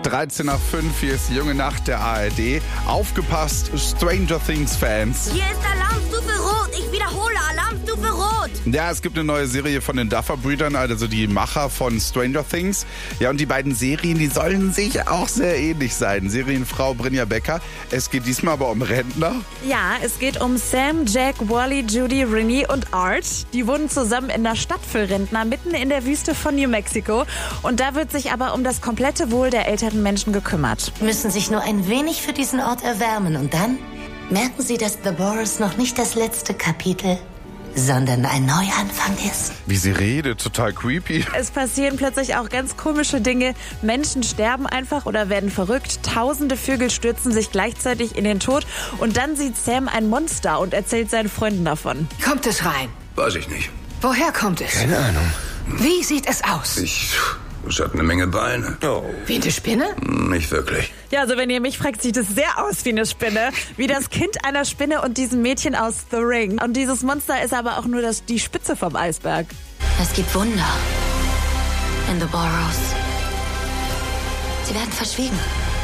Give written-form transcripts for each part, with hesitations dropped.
13 nach 5, hier ist die junge Nacht der ARD. Aufgepasst, Stranger Things Fans. Hier ist Alarmstufe Rot. Ich wiederhole, Alarmstufe Rot. Ja, es gibt eine neue Serie von den Duffer-Brüdern, also die Macher von Stranger Things. Ja, und die beiden Serien, die sollen sich auch sehr ähnlich sein. Serienfrau Brynja Becker. Es geht diesmal aber um Rentner. Ja, es geht um Sam, Jack, Wally, Judy, Renee und Art. Die wohnen zusammen in einer Stadt für Rentner, mitten in der Wüste von New Mexico. Und da wird sich aber um das komplette Wohl der älteren Menschen gekümmert. Müssen sich nur ein wenig für diesen Ort erwärmen und dann merken Sie, dass The Boroughs noch nicht das letzte Kapitel, sondern ein Neuanfang ist. Wie sie redet, total creepy. Es passieren plötzlich auch ganz komische Dinge. Menschen sterben einfach oder werden verrückt. Tausende Vögel stürzen sich gleichzeitig in den Tod. Und dann sieht Sam ein Monster und erzählt seinen Freunden davon. Kommt es rein? Weiß ich nicht. Woher kommt es? Keine Ahnung. Wie sieht es aus? Es hat eine Menge Beine. Oh. Wie eine Spinne? Nicht wirklich. Ja, also wenn ihr mich fragt, sieht es sehr aus wie eine Spinne. Wie das Kind einer Spinne und diesem Mädchen aus The Ring. Und dieses Monster ist aber auch nur die Spitze vom Eisberg. Es gibt Wunder in The Boroughs. Sie werden verschwiegen.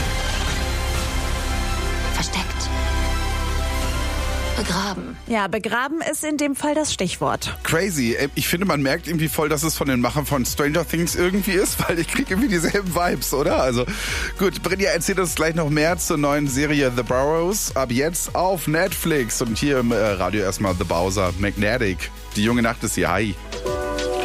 Versteckt. Begraben. Ja, begraben ist in dem Fall das Stichwort. Crazy. Ich finde, man merkt irgendwie voll, dass es von den Machern von Stranger Things irgendwie ist, weil ich kriege irgendwie dieselben Vibes, oder? Also gut, Brynja erzählt uns gleich noch mehr zur neuen Serie The Boroughs. Ab jetzt auf Netflix. Und hier im Radio erstmal The Bowser, Magnetic. Die junge Nacht ist hier. Hi.